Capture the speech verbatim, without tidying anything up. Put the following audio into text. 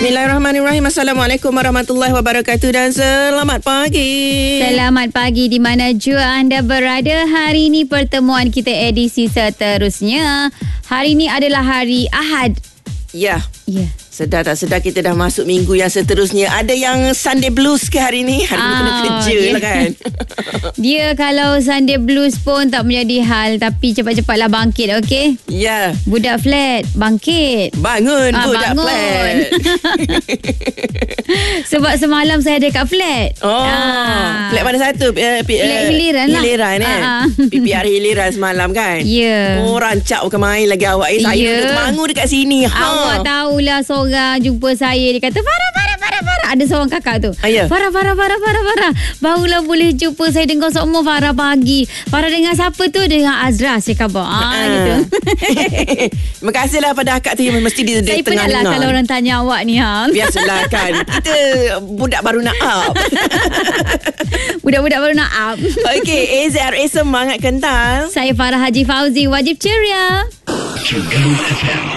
Bismillahirrahmanirrahim. Assalamualaikum warahmatullahi wabarakatuh dan selamat pagi. Selamat pagi di mana jua anda berada. Hari ini pertemuan kita edisi seterusnya. Hari ini adalah hari Ahad. Ya. Ya. Sedar tak sedar kita dah masuk minggu yang seterusnya. Ada yang Sunday blues ke hari ni? Hari ni kena kerja dia, lah kan. Dia kalau Sunday blues pun tak menjadi hal. Tapi cepat-cepatlah bangkit, okey? Ya. Budak flat, bangkit. Bangun Ah, budak bangun. flat. Sebab semalam saya ada kat flat. Oh, Ah. flat mana satu? Uh, P- Flat uh, Hiliran lah. Hiliran eh. Ah, ah. P P R Hiliran semalam kan. Ya. Oh, rancak bukan main lagi awak. Eh, saya Ya. duduk Temangu dekat sini. Ha. Awak tahulah seorang jumpa saya. Dia kata, Farah, Farah, Farah, Farah. Ada seorang kakak tu. Ah, ya? Farah, Farah, Farah, Farah, Farah. Barulah boleh jumpa saya dengan semua Farah pagi. Farah dengan siapa tu? Dengan Azra, saya khabar. Ah, Ah. gitu. Terima kasihlah pada akak tu yang mesti di, di Saya tengah penatlah dengar. kalau orang tanya awak ni. Ha. Biasalah kan. Kita budak baru nak up. Budak-budak baru nak up. Okey, A Z R A semangat kental. Saya Farah Haji Fauzi. Wajib ceria.